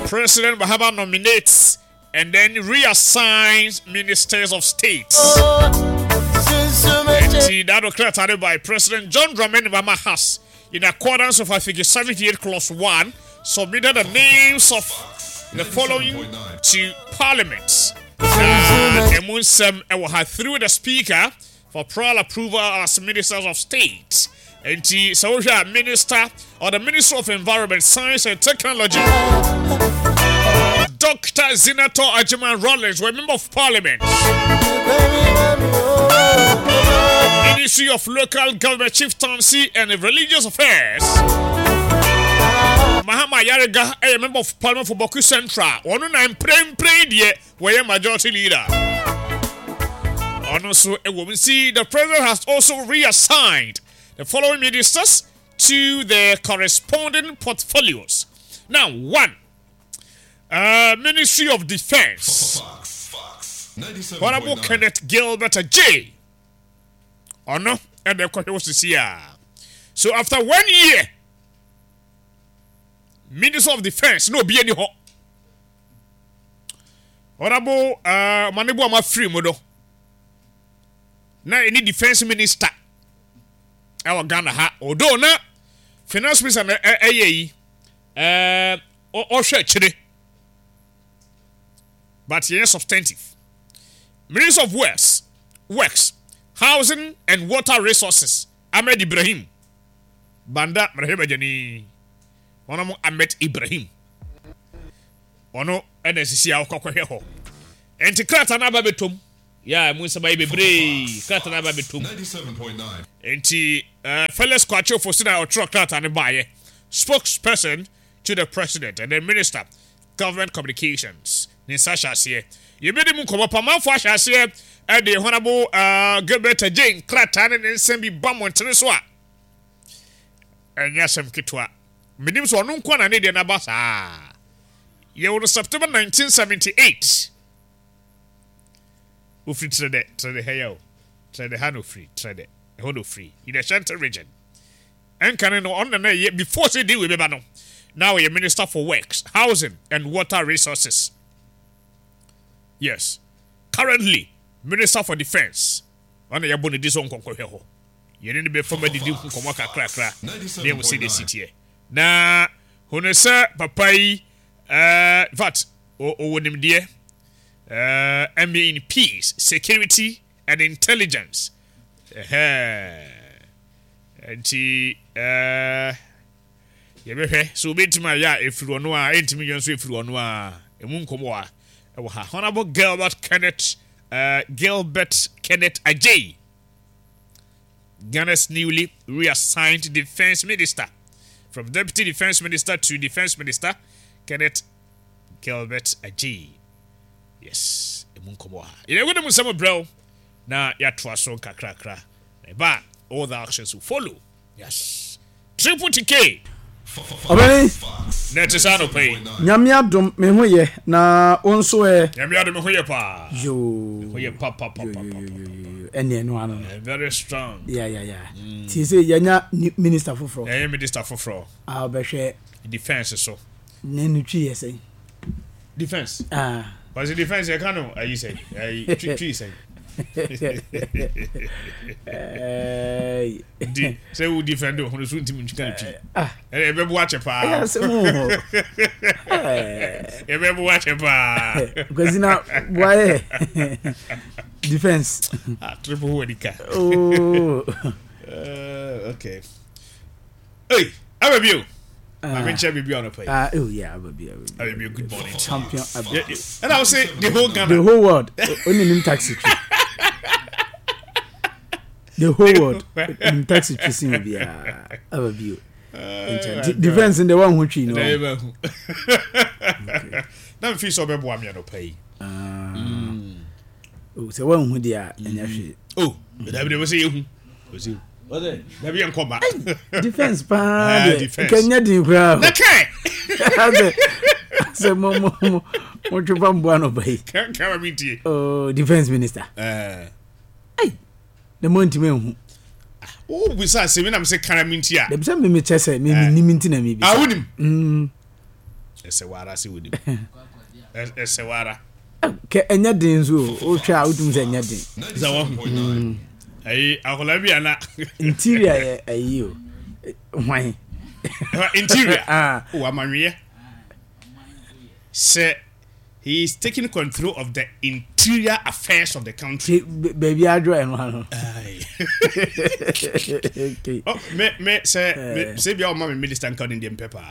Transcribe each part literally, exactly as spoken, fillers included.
President Mahama nominates and then reassigns ministers of state. And that was created by President John Dramani Mahama has, in accordance with Article seventy-eight clause one, submitted the names of the following to Parliament. Emunsem Ewaha through the Speaker for prior approval as ministers of state. And the social minister or the Minister of Environment, Science and Technology, Doctor Zinato Ajiman Rollins, were member of Parliament. Ministry of Local Government Chieftaincy and Religious Affairs, Mahama Yarega, a member of Parliament for Boku Central. One of them praying, praying, yeah, where majority leader. And also, a woman see the president has also reassigned the following ministers to their corresponding portfolios. Now, one, uh, Ministry of Defense. Honorable Kenneth Gilbert J. Oh no, and the question was this year. So after one year, Minister of Defense, no be any ho. Honorable uh, Manibu Amafri Modo. Now, any defense minister. Our Ghana ha although na finance minister na eh eh o o hwe but yes substantive. Minister of Works, Works, Housing and Water Resources, Ahmed Ibrahim. Banda Ibrahim Ajani. One Ahmed Ibrahim. Ono N S C A okokwe ho. Enti krata na ba betom. Yeah, Musa Baby Bray, Katana Babitum ninety-seven point nine. And the fellows Quacho for Sina or Truck and Baye, spokesperson to the president and the minister, government communications. Nisasha here. You made him come up a month for here at the Honorable Gilbert Jane Cratan and Sembi Bamon Teneswa. And Yasam Kitwa. Minims were no one and Indian Abasa. You were September nineteen seventy-eight. Free trade, trade here, trade Hano free, trade Hono free in the Shanty region. And can no on the year before they deal with Bebano. Now a Minister for Works, Housing and Water Resources. Yes, currently Minister for Defense. On the Yaboni this one conquer. You need to be from the Duke Komaka Crackra. They will see the city. Na Honesa Papai, uh, Vat, or Onim dear. Uh, and be in peace, security, and intelligence. Uh, and she, uh, so bit my ya if you know, eight millions if you know, a moon comoa. Honorable Gilbert Kenneth, uh, Gilbert Kenneth Ajay, Ghana's newly reassigned defense minister, from deputy defense minister to defense minister, Kenneth Gilbert Ajay. Yes, a munkomoa. You know, when some bro now ya twaso kakra kra. But all the actions will follow. Yes, triple T K. Obey. Netisano pay. Nyamia dum me ho ye na onso e. Nyamia dum ho ye pa. Yo. Ho ye pa pa pa pa. Ene no ano. Very strong. Yeah yeah yeah. Ti say yanya minister foforo. Yeah, minister foforo. Ah obehwe defense so. Nenu twi ye say. Defense. Ah. Was the defense you can you say? I tree say. Eh, say we defend on the soon team can tree. Ah, e be watch pa. Yes, mo. Eh, e be watch pa. Because now why defense? Ah, triple wadika. Oh. Uh, okay. Hey, how are you? I mean, shall be on a play. Ah, oh yeah, I will be. I will I will be a good morning. Champion. Yeah, yeah. And I will say the whole Ghana, the whole world, only in taxi. The whole world in taxi chasing will be. I will be. Defense in the one which you know. Now, if you saw me, I'm going to pay. Oh, so one who they are, and actually. Oh, but I will say you. Was you? What is Maybe I'm coming back. Defense, pa. Defense. Can you do crowd? Okay. So, Momo, what you from Buano Bay? Can't carry me to you. Oh, defense minister. Uh, hey, the Monty Moon. Oh, besides, when I'm saying Caramintia, the same me chess, me, me, me, me, I wouldn't. Mm. Esewara si wodi. Esewara. Ke enya den so o twa udum ze enya den. Zawo. Ai akola bi ana. Interior ayi o. Hwan. Interior. Ah. O amanwe. Say he is taking control of the interior affairs of the country. Baby adro en one. Okay. Oh, me me say say be our mama minister kan Indian paper.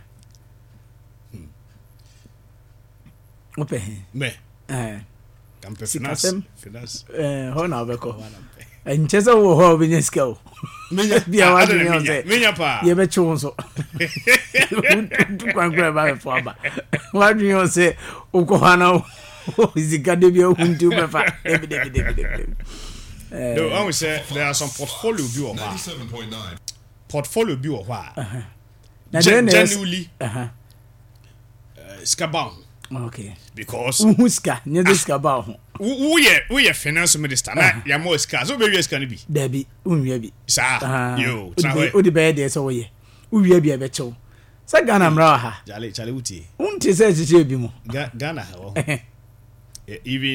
Ope. Me. Eh. Campe finance. Finance. Eh, ho na obeko. Encheza wo ho binyeska o. Menya bia wa de nyonse. Menya pa. Ye be chu so. Tu kwankura ba fo aba. Wa de nyonse ukohana o. Izika de bia hunti u befa. Debi debi debi debi. Eh. No, I would say there are some portfolio view of ninety-seven point nine. Portfolio view of what? Uh-huh. Genuinely. Uh-huh. Skabao. Okay. Because Uhuska, near the Skabao. We are we are finance minister. Na ya mo ska. So be we ska ni bi. Debi, unwe bi. Sa. Yo, trawe. Odi be dey so we. Uwie bi e be chew. Sa Ghana mra ha. Jale, chale uti. Unti se chiche bi mo. Ghana ha. Even